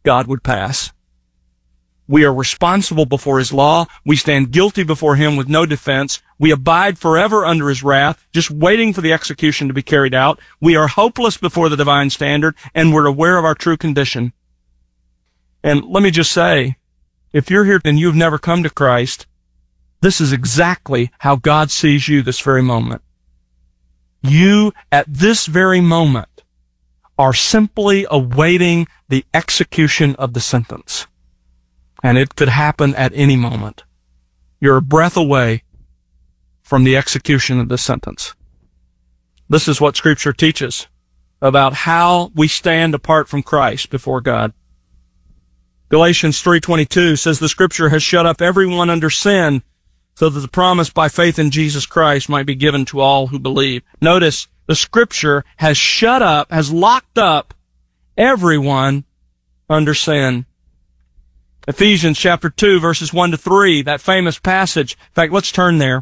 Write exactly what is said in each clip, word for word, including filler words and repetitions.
God would pass. We are responsible before His law. We stand guilty before Him with no defense. We abide forever under His wrath, just waiting for the execution to be carried out. We are hopeless before the divine standard, and we're aware of our true condition. And let me just say, if you're here and you've never come to Christ, this is exactly how God sees you this very moment. You, at this very moment, are simply awaiting the execution of the sentence. And it could happen at any moment. You're a breath away from the execution of this sentence. This is what Scripture teaches about how we stand apart from Christ before God. Galatians three twenty-two says the Scripture has shut up everyone under sin so that the promise by faith in Jesus Christ might be given to all who believe. Notice, the Scripture has shut up, has locked up everyone under sin. Ephesians chapter two, verses one to three, that famous passage. In fact, let's turn there.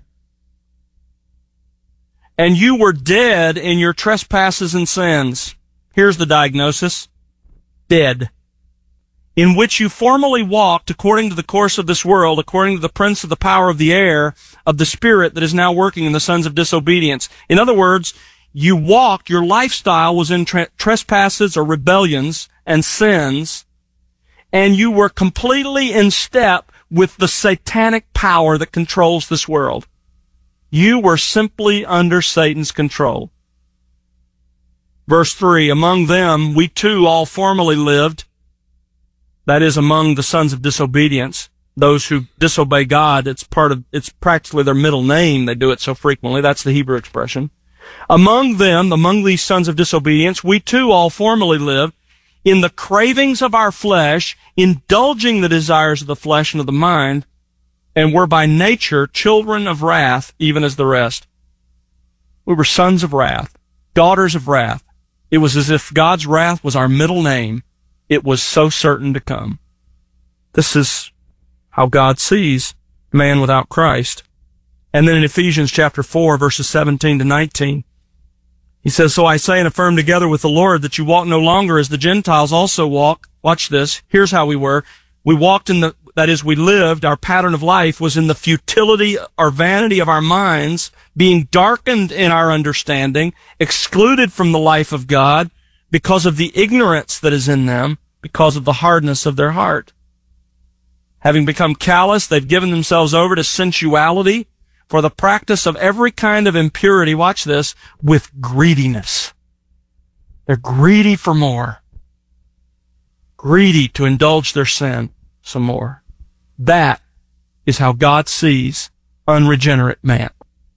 And you were dead in your trespasses and sins. Here's the diagnosis. Dead. In which you formerly walked according to the course of this world, according to the prince of the power of the air, of the spirit that is now working in the sons of disobedience. In other words, you walked, your lifestyle was in tra- trespasses or rebellions and sins, and you were completely in step with the satanic power that controls this world. You were simply under Satan's control. Verse three, among them we too all formerly lived, that is, among the sons of disobedience, those who disobey God. It's part of, it's practically their middle name. They do it so frequently. That's the Hebrew expression. Among them, among these sons of disobedience, we too all formerly lived in the cravings of our flesh, indulging the desires of the flesh and of the mind, and were by nature children of wrath, even as the rest. We were sons of wrath, daughters of wrath. It was as if God's wrath was our middle name. It was so certain to come. This is how God sees man without Christ. And then in Ephesians chapter four, verses seventeen to nineteen, he says, so I say and affirm together with the Lord that you walk no longer as the Gentiles also walk. Watch this. Here's how we were. We walked in the, that is, we lived, our pattern of life was in the futility or vanity of our minds, being darkened in our understanding, excluded from the life of God because of the ignorance that is in them, because of the hardness of their heart. Having become callous, they've given themselves over to sensuality, for the practice of every kind of impurity, watch this, with greediness. They're greedy for more. Greedy to indulge their sin some more. That is how God sees unregenerate man.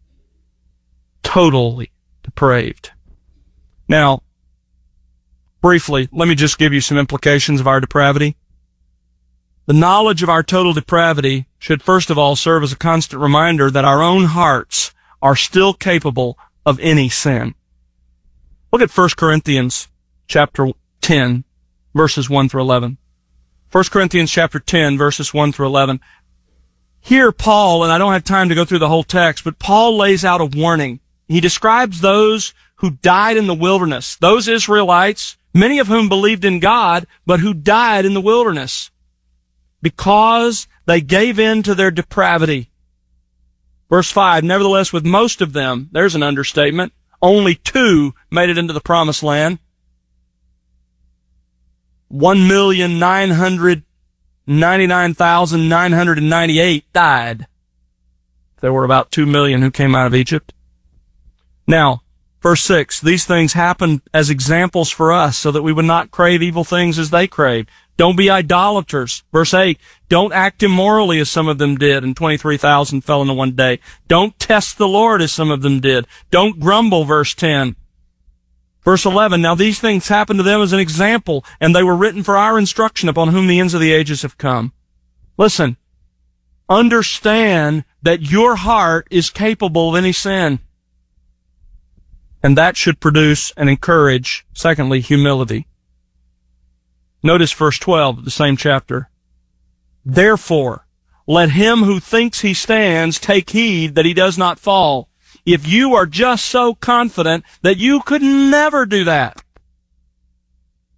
Totally depraved. Now, briefly, let me just give you some implications of our depravity. The knowledge of our total depravity should first of all serve as a constant reminder that our own hearts are still capable of any sin. Look at First Corinthians chapter ten, verses one through eleven. First Corinthians chapter ten, verses one through eleven. Here Paul, and I don't have time to go through the whole text, but Paul lays out a warning. He describes those who died in the wilderness, those Israelites, many of whom believed in God, but who died in the wilderness because they gave in to their depravity. Verse five, nevertheless, with most of them, there's an understatement, only two made it into the promised land. One million nine hundred ninety-nine thousand nine hundred ninety-eight died. There were about two million who came out of Egypt. Now, verse six, these things happened as examples for us so that we would not crave evil things as they craved. Don't be idolaters. Verse eight, don't act immorally as some of them did, and twenty-three thousand fell into one day. Don't test the Lord as some of them did. Don't grumble, verse ten. Verse eleven, now these things happened to them as an example, and they were written for our instruction, upon whom the ends of the ages have come. Listen, understand that your heart is capable of any sin. And that should produce and encourage, secondly, humility. Notice verse twelve of the same chapter. Therefore, let him who thinks he stands take heed that he does not fall. If you are just so confident that you could never do that,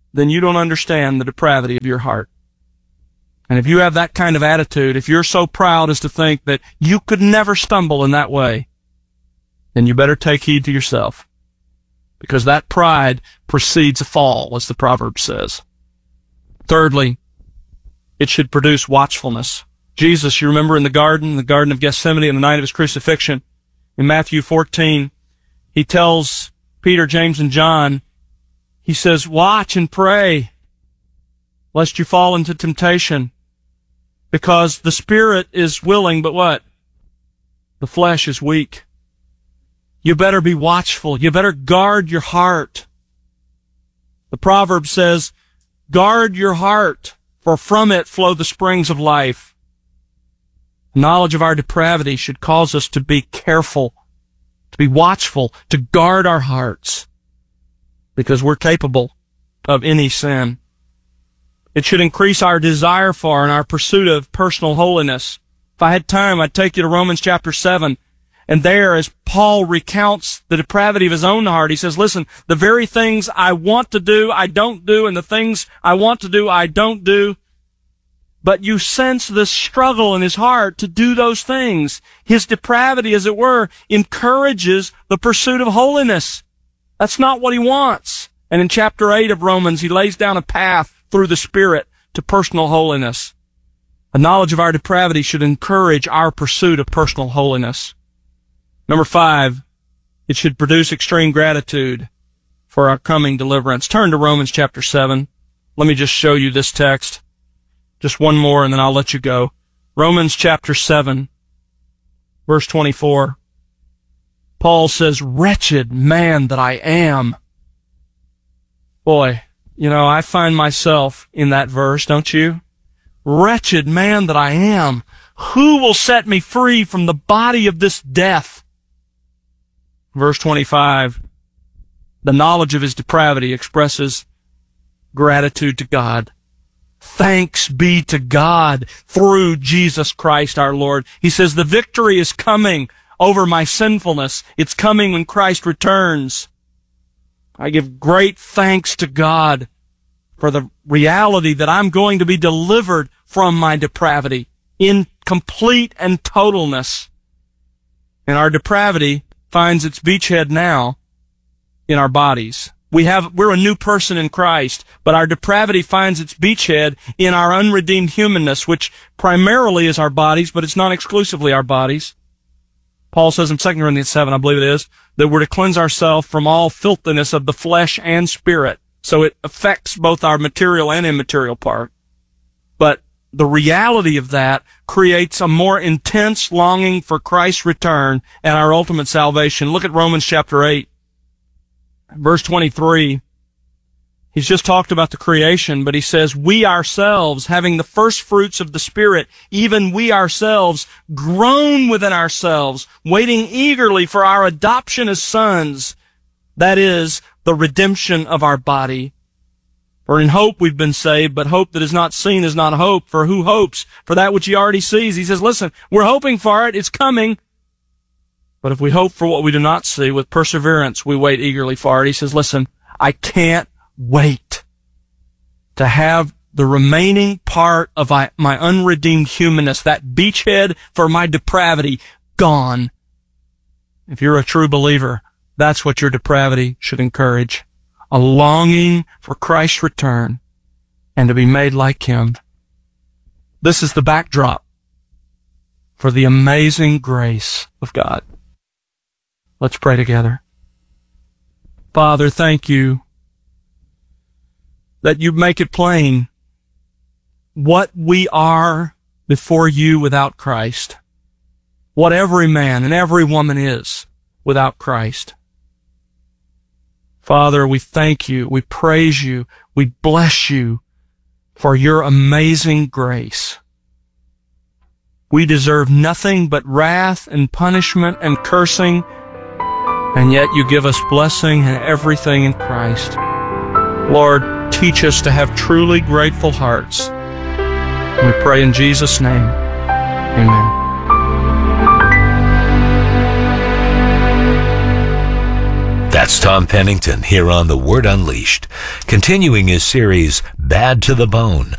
then you don't understand the depravity of your heart. And if you have that kind of attitude, if you're so proud as to think that you could never stumble in that way, then you better take heed to yourself. Because that pride precedes a fall, as the proverb says. Thirdly, it should produce watchfulness. Jesus, you remember in the garden, the Garden of Gethsemane, on the night of his crucifixion, in Matthew fourteen, he tells Peter, James, and John, he says, watch and pray, lest you fall into temptation. Because the spirit is willing, but what? The flesh is weak. You better be watchful. You better guard your heart. The proverb says, guard your heart, for from it flow the springs of life. Knowledge of our depravity should cause us to be careful, to be watchful, to guard our hearts, because we're capable of any sin. It should increase our desire for and our pursuit of personal holiness. If I had time, I'd take you to Romans chapter seven. And there, as Paul recounts the depravity of his own heart, he says, listen, the very things I want to do, I don't do, and the things I want to do, I don't do. But you sense this struggle in his heart to do those things. His depravity, as it were, encourages the pursuit of holiness. That's not what he wants. And in chapter eight of Romans, he lays down a path through the Spirit to personal holiness. A knowledge of our depravity should encourage our pursuit of personal holiness. Number five, it should produce extreme gratitude for our coming deliverance. Turn to Romans chapter seven. Let me just show you this text. Just one more and then I'll let you go. Romans chapter seven, verse twenty-four. Paul says, wretched man that I am. Boy, you know, I find myself in that verse, don't you? Wretched man that I am. Who will set me free from the body of this death? Verse twenty-five, the knowledge of his depravity expresses gratitude to God. Thanks be to God through Jesus Christ our Lord. He says, the victory is coming over my sinfulness. It's coming when Christ returns. I give great thanks to God for the reality that I'm going to be delivered from my depravity in complete and totalness. And our depravity finds its beachhead now in our bodies. We have, we're a new person in Christ, but our depravity finds its beachhead in our unredeemed humanness, which primarily is our bodies, but it's not exclusively our bodies. Paul says in Second Corinthians seven, I believe it is, that we're to cleanse ourselves from all filthiness of the flesh and spirit. So it affects both our material and immaterial part. But the reality of that creates a more intense longing for Christ's return and our ultimate salvation. Look at Romans chapter eight, verse twenty-three. He's just talked about the creation, but he says, we ourselves, having the first fruits of the Spirit, even we ourselves, groan within ourselves, waiting eagerly for our adoption as sons, that is, the redemption of our body. For in hope we've been saved, but hope that is not seen is not hope. For who hopes for that which he already sees? He says, listen, we're hoping for it, it's coming. But if we hope for what we do not see, with perseverance we wait eagerly for it. He says, listen, I can't wait to have the remaining part of my unredeemed humanness, that beachhead for my depravity, gone. If you're a true believer, that's what your depravity should encourage. A longing for Christ's return and to be made like him. This is the backdrop for the amazing grace of God. Let's pray together. Father, thank you that you make it plain what we are before you without Christ, what every man and every woman is without Christ. Father, we thank you, we praise you, we bless you for your amazing grace. We deserve nothing but wrath and punishment and cursing, and yet you give us blessing and everything in Christ. Lord, teach us to have truly grateful hearts. We pray in Jesus' name. Amen. That's Tom Pennington here on The Word Unleashed, continuing his series, Bad to the Bone,